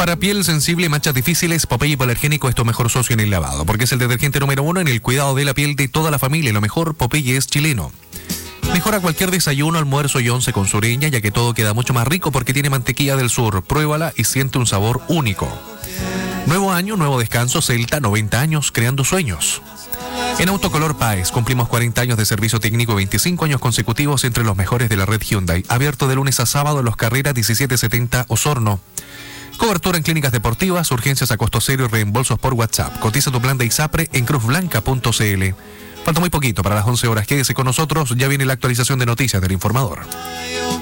Para piel sensible y manchas difíciles, Popeye Hipoalergénico es tu mejor socio en el lavado, porque es el detergente número 1 en el cuidado de la piel de toda la familia. Y lo mejor, Popeye es chileno. Mejora cualquier desayuno, almuerzo y once con Sureña, ya que todo queda mucho más rico porque tiene mantequilla del sur. Pruébala y siente un sabor único. Nuevo año, nuevo descanso. Celta, 90 años creando sueños. En Autocolor Páez cumplimos 40 años de servicio técnico y 25 años consecutivos entre los mejores de la red Hyundai. Abierto de lunes a sábado en Los Carreras 1770 Osorno. Cobertura en clínicas deportivas, urgencias a costo cero y reembolsos por WhatsApp. Cotiza tu plan de ISAPRE en cruzblanca.cl. Falta muy poquito para las 11 horas. Quédese con nosotros, ya viene la actualización de noticias del Informador.